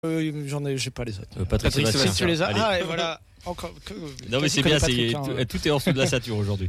J'ai pas les autres. Patrick Sébastien. Tu les as. Allez. Ah, et voilà. Encore. Non mais c'est bien, Patrick, tout est en dessous de la ceinture aujourd'hui.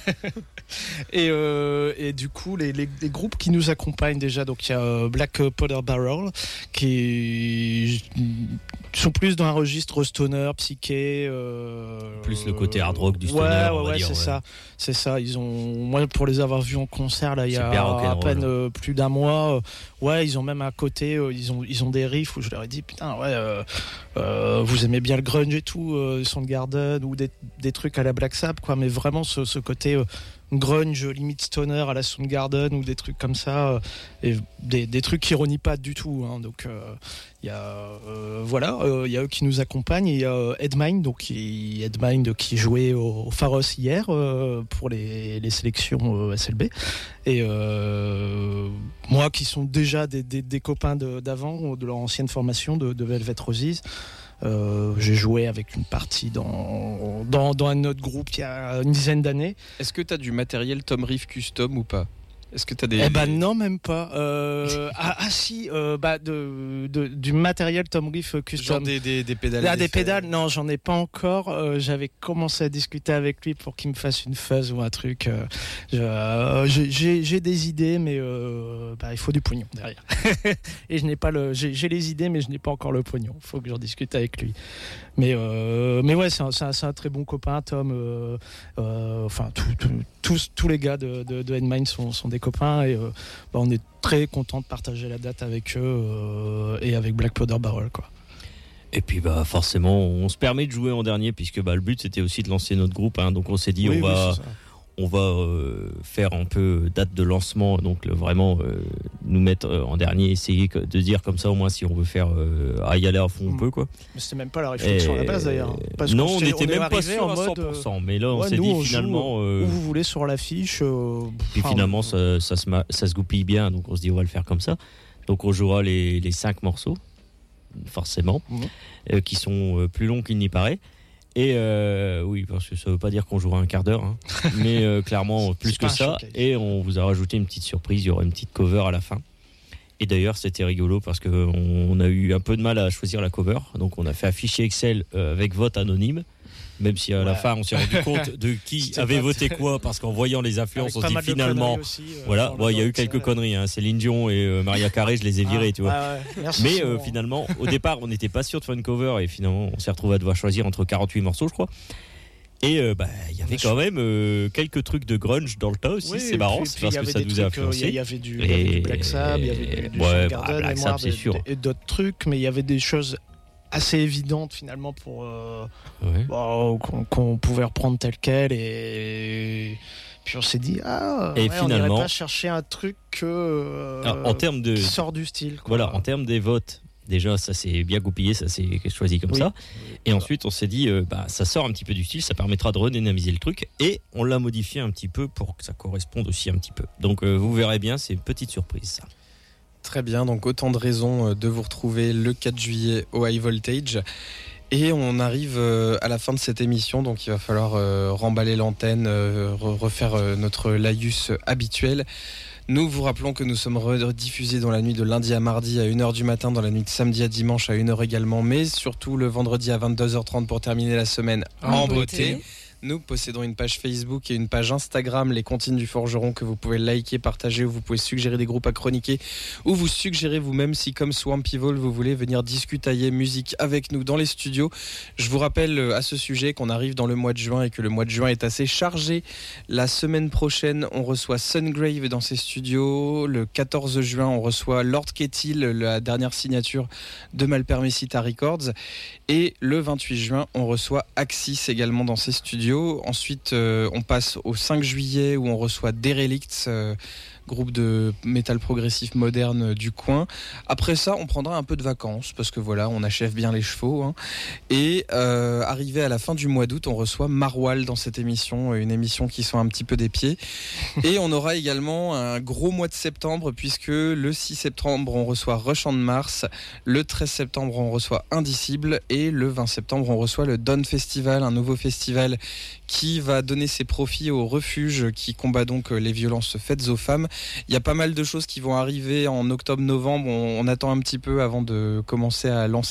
Et du coup, les groupes qui nous accompagnent déjà, donc il y a Black Powder Barrel qui sont plus dans un registre stoner, psyché. Plus le côté hard rock du stoner. Ouais, c'est ça. Moi, pour les avoir vus en concert là, il y a à peine plus d'un mois. Ils ont même à côté, ils ont des riffs où je leur ai dit putain, vous aimez bien le grunge et tout. Soundgarden ou des trucs à la Black Sabbath quoi, mais vraiment ce côté grunge limite stoner à la Soundgarden ou des trucs comme ça, et des trucs qui ironient pas du tout, hein. Donc il y a il y a eux qui nous accompagnent, et il y a Headmind qui jouait au Pharos hier pour les sélections SLB, et moi qui sont déjà des copains d'avant, de leur ancienne formation de Velvet Roses. J'ai joué avec une partie dans un autre groupe il y a une dizaine d'années. Est-ce que tu as du matériel Tom Reef custom ou pas ? Est-ce que tu as des... non, même pas. Si, du matériel Tom Reef custom. Genre des pédales. Des pédales, non, j'en ai pas encore. J'avais commencé à discuter avec lui pour qu'il me fasse une fuzz ou un truc. J'ai des idées, mais il faut du pognon derrière. Et je n'ai pas j'ai les idées, mais je n'ai pas encore le pognon. Il faut que j'en discute avec lui. Mais ouais, c'est un très bon copain, Tom. Tous les gars de Headmind sont des copains, et on est très content de partager la date avec eux et avec Black Powder Barrel, quoi. Et puis forcément on se permet de jouer en dernier puisque le but c'était aussi de lancer notre groupe, hein. Donc on s'est dit on va faire un peu date de lancement, donc vraiment nous mettre en dernier, essayer de dire comme ça au moins si on veut faire y aller à fond on peut, quoi. Mais c'était même pas la réflexion à la base d'ailleurs. Non, on n'était même pas sûr à 100%, mais là on s'est dit finalement où vous voulez sur l'affiche. Puis finalement ça se goupille bien, donc on se dit on va le faire comme ça. Donc on jouera les 5 morceaux forcément, qui sont plus longs qu'il n'y paraît. Et oui, parce que ça veut pas dire qu'on jouera un quart d'heure, hein. Mais clairement plus que ça. Et on vous a rajouté une petite surprise, il y aura une petite cover à la fin. Et d'ailleurs c'était rigolo parce qu'on a eu un peu de mal à choisir la cover, donc on a fait un fichier Excel avec vote anonyme, même si à la fin on s'est rendu compte de qui avait voté quoi, parce qu'en voyant les influences on se dit finalement aussi, il y a eu quelques conneries, hein. Céline Dion et Maria Carré, je les ai virés, tu vois. Mais finalement au départ on n'était pas sûr de faire une cover, et finalement on s'est retrouvé à devoir choisir entre 48 morceaux, je crois. Et il y avait quand même quelques trucs de grunge dans le tas aussi, c'est marrant, c'est parce que ça nous a influencé. Il y avait du Black Sabbath, il y avait du Soundgarden, Black Sabbath, c'est sûr. Et d'autres trucs, mais il y avait des choses assez évidentes finalement pour qu'on pouvait reprendre tel quel, et puis on s'est dit finalement on n'irait pas chercher un truc en termes de qui sort du style, quoi. Voilà, en termes des votes, déjà ça s'est bien goupillé, ça s'est choisi comme ça, et ensuite on s'est dit ça sort un petit peu du style, ça permettra de redynamiser le truc, et on l'a modifié un petit peu pour que ça corresponde aussi un petit peu, donc vous verrez bien, c'est une petite surprise ça. Très bien, donc autant de raisons de vous retrouver le 4 juillet au High Voltage. Et on arrive à la fin de cette émission, donc il va falloir remballer l'antenne, refaire notre laïus habituel. Nous vous rappelons que nous sommes rediffusés dans la nuit de lundi à mardi à 1h du matin, dans la nuit de samedi à dimanche à 1h également, mais surtout le vendredi à 22h30 pour terminer la semaine en beauté. Nous possédons une page Facebook et une page Instagram, les Comptines du Forgeron, que vous pouvez liker, partager, où vous pouvez suggérer des groupes à chroniquer, ou vous suggérer vous-même si, comme Swampy Vol, vous voulez venir discutailler musique avec nous dans les studios. Je vous rappelle à ce sujet qu'on arrive dans le mois de juin et que le mois de juin est assez chargé. La semaine prochaine, on reçoit Sungrave dans ses studios. Le 14 juin, on reçoit Lord Kettil, la dernière signature de Malpermesita Records. Et le 28 juin, on reçoit Axis également dans ses studios. Ensuite, on passe au 5 juillet où on reçoit Derelicts, groupe de métal progressif moderne du coin. Après ça, on prendra un peu de vacances parce que voilà, on achève bien les chevaux, hein. Et arrivé à la fin du mois d'août, on reçoit Marwal dans cette émission, une émission qui sent un petit peu des pieds. Et on aura également un gros mois de septembre puisque le 6 septembre, on reçoit Rush on Mars, le 13 septembre, on reçoit Indicible et le 20 septembre, on reçoit le Dawn Festival, un nouveau festival qui va donner ses profits au refuge qui combat donc les violences faites aux femmes. Il y a pas mal de choses qui vont arriver en octobre-novembre. On attend un petit peu avant de commencer à lancer